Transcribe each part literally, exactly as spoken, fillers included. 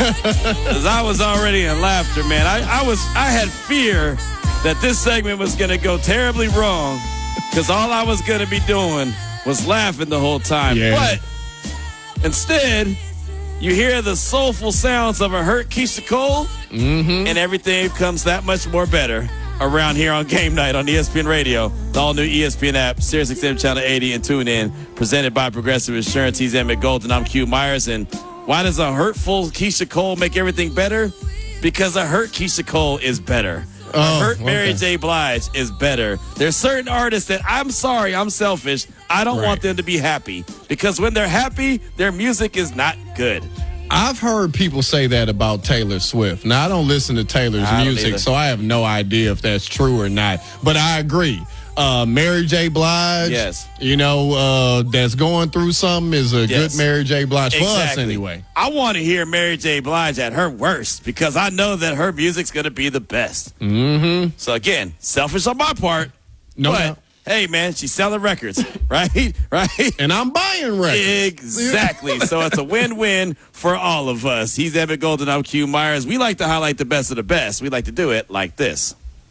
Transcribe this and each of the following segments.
Because I was already in laughter, man. I, I was I had fear that this segment was going to go terribly wrong because all I was going to be doing was laughing the whole time. Yeah. But instead, you hear the soulful sounds of a hurt Keisha Cole, mm-hmm. and everything becomes that much more better around here on Game Night on E S P N Radio, the all-new E S P N app, Sirius X M Channel eighty, and tune in. Presented by Progressive Insurance. He's Emmett Golden. I'm Q Myers. And why does a hurtful Keisha Cole make everything better? Because a hurt Keisha Cole is better. Oh, a hurt Mary okay. J. Blige is better. There's certain artists that, I'm sorry, I'm selfish. I don't Right. want them to be happy. Because when they're happy, their music is not good. I've heard people say that about Taylor Swift. Now, I don't listen to Taylor's I don't music, either. so I have no idea if that's true or not. But I agree. Uh, Mary J. Blige, Yes. you know, uh, that's going through something is a Yes. good Mary J. Blige for us Exactly. anyway. I want to hear Mary J. Blige at her worst because I know that her music's going to be the best. Mm-hmm. So, again, selfish on my part. No but, doubt. hey, man, she's selling records, right? Right? And I'm buying records. Exactly. So it's a win-win for all of us. He's Emmett Golden. I'm Q Myers. We like to highlight the best of the best. We like to do it like this.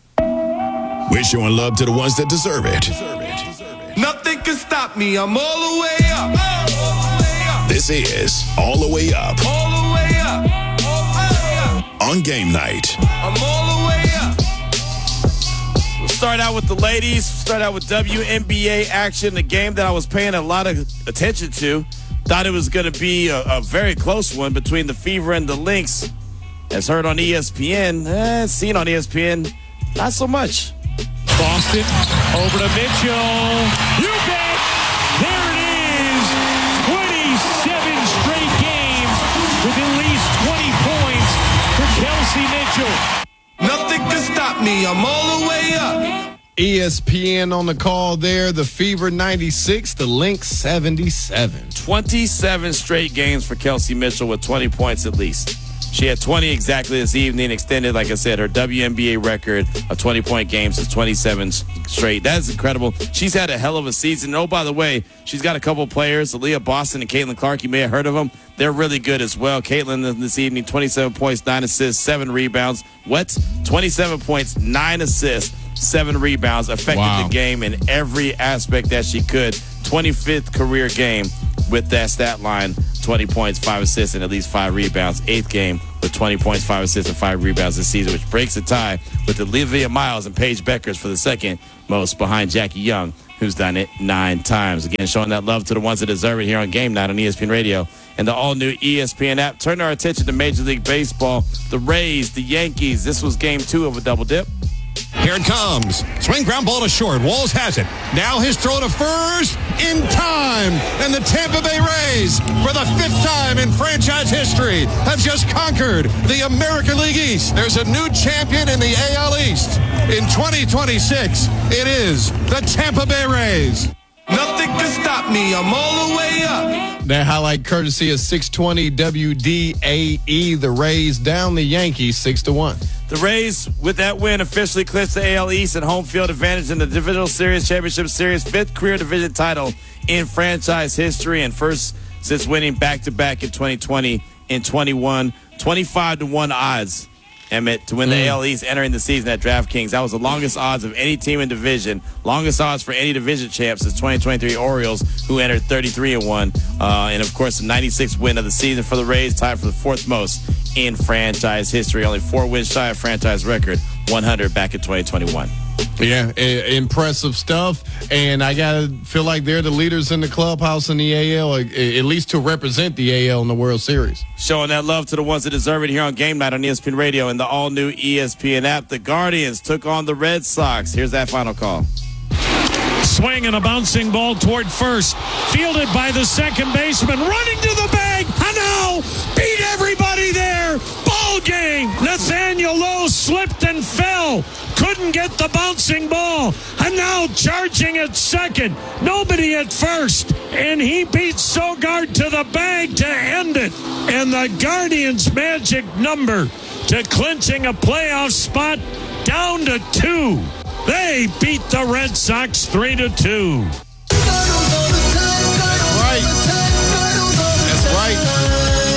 We're showing love to the ones that deserve it. Nothing can stop me. I'm all the way up. All the way up. This is All the Way Up All the way up. All the way up. on Game Night. I'm all the way up. We'll start out with the ladies. Start out with W N B A action, a game that I was paying a lot of attention to. Thought it was going to be a, a very close one between the Fever and the Lynx. As heard on E S P N, eh, seen on E S P N, not so much. Boston over to Mitchell. You bet. There it is. twenty-seven straight games with at least twenty points for Kelsey Mitchell. Nothing can stop me. I'm all the way up. E S P N on the call there. The Fever ninety-six, the Lynx seventy-seven. twenty-seven straight games for Kelsey Mitchell with twenty points at least. She had twenty exactly this evening, extended, like I said, her W N B A record of twenty-point games to twenty-seven straight. That's incredible. She's had a hell of a season. Oh, by the way, she's got a couple players, Aaliyah Boston and Caitlin Clark. You may have heard of them. They're really good as well. Caitlin this evening, twenty-seven points, nine assists, seven rebounds. What? twenty-seven points, nine assists, seven rebounds. Affected Wow. the game in every aspect that she could. twenty-fifth career game with that stat line. twenty points, five assists, and at least five rebounds. Eighth game with twenty points, five assists, and five rebounds this season, which breaks the tie with Olivia Miles and Paige Beckers for the second most behind Jackie Young, who's done it nine times. Again, showing that love to the ones that deserve it here on Game Night on E S P N Radio and the all-new E S P N app. Turn our attention to Major League Baseball. The Rays, the Yankees. This was game two of a double dip. Here it comes. Swing ground ball to short. Walls has it. Now his throw to first in time. And the Tampa Bay Rays, for the fifth time in franchise history, have just conquered the American League East. There's a new champion in the A L East. In twenty twenty-six, it is the Tampa Bay Rays. Nothing can stop me. I'm all the way up. That highlight courtesy of six twenty W D A E. The Rays down the Yankees six to one. The Rays, with that win, officially clinched the A L East and home field advantage in the Divisional Series Championship Series, fifth career division title in franchise history, and first since winning back-to-back in twenty twenty in twenty-one, twenty-five to one odds, Emmett, to win the Mm. A L East entering the season at DraftKings. That was the longest odds of any team in division, longest odds for any division champ since twenty twenty-three Orioles, who entered thirty-three and one. Uh, and, of course, the ninety-sixth win of the season for the Rays, tied for the fourth most in franchise history. Only four wins shy of franchise record, one hundred back in twenty twenty-one. Yeah, I- impressive stuff. And I got to feel like they're the leaders in the clubhouse in the A L, at least to represent the A L in the World Series. Showing that love to the ones that deserve it here on Game Night on E S P N Radio and the all-new E S P N app. The Guardians took on the Red Sox. Here's that final call. Swing and a bouncing ball toward first. Fielded by the second baseman. Running to the bag. Hano beat everybody there. Ball game. Nathaniel Lowe slipped and fell. Couldn't get the bouncing ball. And now charging at second. Nobody at first. And he beat Sogard to the bag to end it. And the Guardians' magic number to clinching a playoff spot down to two. They beat the Red Sox three to two. Right. That's right.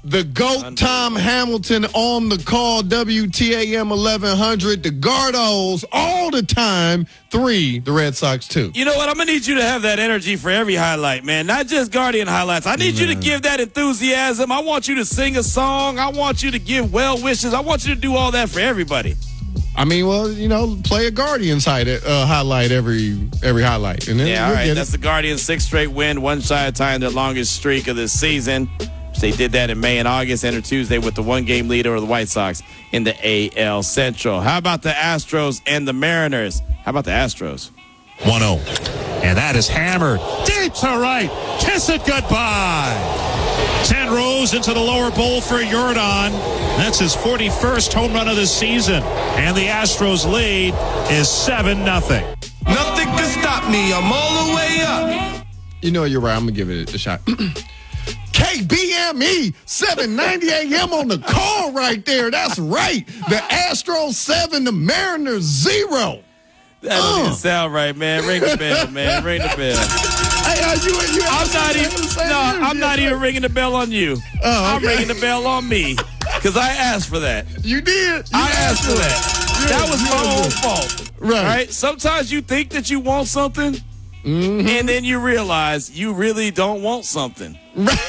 The GOAT Tom Hamilton on the call, W T A M eleven hundred. The Gardos all the time. Three, the Red Sox two. You know what? I'm going to need you to have that energy for every highlight, man. Not just Guardian highlights. I need man. you to give that enthusiasm. I want you to sing a song. I want you to give well wishes. I want you to do all that for everybody. I mean, well, you know, play a Guardians highlight, uh, highlight every every highlight. And then yeah, all we'll right. That's it. the Guardians' sixth straight win, one shy of tying their longest streak of this season. They did that in May and August, entered Tuesday with the one-game lead over the White Sox in the A L Central. How about the Astros and the Mariners? How about the Astros? one oh. And that is hammered deep to right. Kiss it goodbye. Ten rows into the lower bowl for Yordan. That's his forty-first home run of the season. And the Astros lead is seven nothing. Nothing can stop me. I'm all the way up. You know, you're right. I'm going to give it a shot. K B M E seven ninety A M on the call right there. That's right. The Astros seven, the Mariners zero. That doesn't even sound right, man. Ring the bell, man. Ring the bell. Hey, uh, you, you I'm not even. No, I'm not even ringing the bell on you. Oh, I'm okay. ringing the bell on me because I asked for that. You did. You I asked for that. Yeah, That was yeah, my yeah. own fault. Right. Right. Sometimes you think that you want something, Mm-hmm. and then you realize you really don't want something.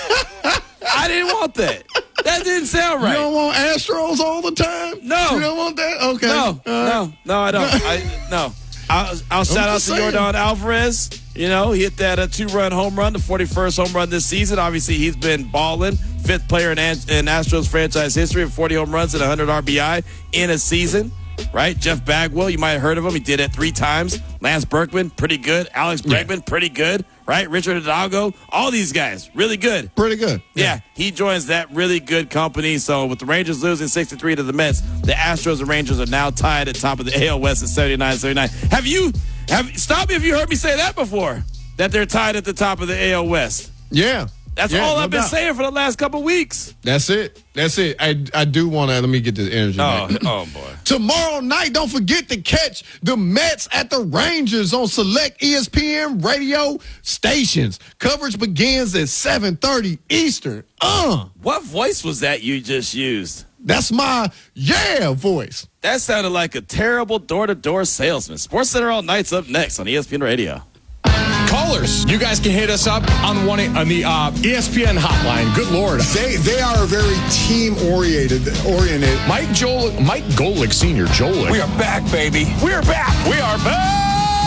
I didn't want that. That didn't sound right. You don't want Astros all the time? No. You don't want that? Okay. No, Uh, no, no, I don't. I no. I'll, I'll shout out just to saying. Yordan Alvarez. You know, he hit that uh, two-run home run, the forty-first home run this season. Obviously, he's been balling. Fifth player in, in Astros franchise history with forty home runs and one hundred R B I in a season. Right? Jeff Bagwell, you might have heard of him. He did it three times. Lance Berkman, pretty good. Alex Bregman, yeah. pretty good. Right? Richard Hidalgo, all these guys, really good. Pretty good. Yeah. yeah, he joins that really good company. So with the Rangers losing sixty-three to the Mets, the Astros and Rangers are now tied at top of the A L West at seventy-nine seventy-nine. Have you, have stop me if you heard me say that before, that they're tied at the top of the A L West. Yeah. That's yeah, all no I've been doubt. saying for the last couple weeks. That's it. That's it. I I do want to, let me get this energy Oh, back. oh boy. Tomorrow night, don't forget to catch the Mets at the Rangers on select E S P N radio stations. Coverage begins at seven thirty Eastern. Uh, What voice was that you just used? that's my yeah voice. That sounded like a terrible door-to-door salesman. Sports Center All Night's up next on E S P N Radio. Callers, you guys can hit us up on one on the uh, E S P N hotline. Good Lord, They they are very team oriented. Oriented. Mike Joel, Mike Golick Senior Joel. We are back, baby. We are back. We are back.